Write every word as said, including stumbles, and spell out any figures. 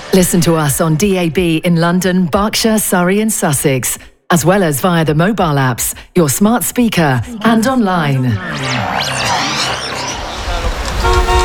Listen to us on D A B in London, Berkshire, Surrey and Sussex, as well as via the mobile apps, your smart speaker and online.